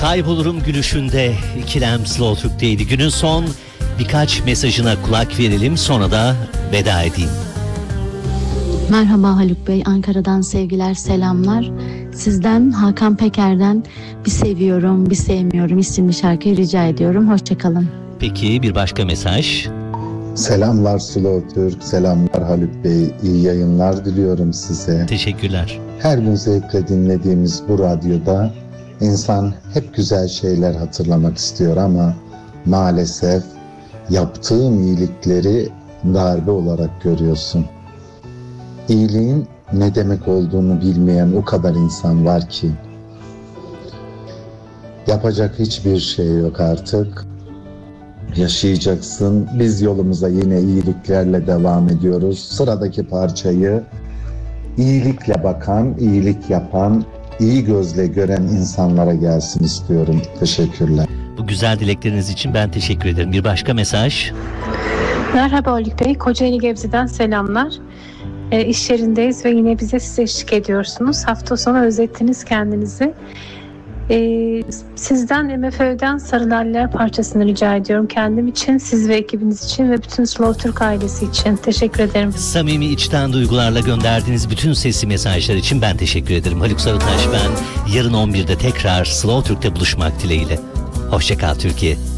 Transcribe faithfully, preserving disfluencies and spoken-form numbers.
Kaybolurum gülüşünde, ikilem Slow Türk'teydi. Günün son birkaç mesajına kulak verelim, sonra da veda edeyim. Merhaba Haluk Bey, Ankara'dan sevgiler, selamlar. Sizden, Hakan Peker'den Bir Seviyorum, Bir Sevmiyorum isimli şarkıyı rica ediyorum. Hoşçakalın. Peki bir başka mesaj. Selamlar Slow Türk, selamlar Haluk Bey. İyi yayınlar diliyorum size. Teşekkürler. Her gün zevkle dinlediğimiz bu radyoda insan hep güzel şeyler hatırlamak istiyor ama maalesef yaptığın iyilikleri darbe olarak görüyorsun. İyiliğin ne demek olduğunu bilmeyen o kadar insan var ki. Yapacak hiçbir şey yok artık. Yaşayacaksın. Biz yolumuza yine iyiliklerle devam ediyoruz. Sıradaki parçayı iyilikle bakan, iyilik yapan, iyi gözle gören insanlara gelsin istiyorum. Teşekkürler. Bu güzel dilekleriniz için ben teşekkür ederim. Bir başka mesaj. Merhaba Haluk Bey, Kocaeli Gebze'den selamlar. E, iş yerindeyiz ve yine bize siz eşlik ediyorsunuz. Hafta sonu özlettiniz kendinizi. E, sizden M F Ö'den Sarı Laleler parçasını rica ediyorum. Kendim için, siz ve ekibiniz için ve bütün Slow Türk ailesi için. Teşekkür ederim. Samimi içten duygularla gönderdiğiniz bütün sesli mesajlar için ben teşekkür ederim. Haluk Sarıtaş ben. Yarın on birde tekrar Slow Türk'te buluşmak dileğiyle. Hoşça kal Türkiye.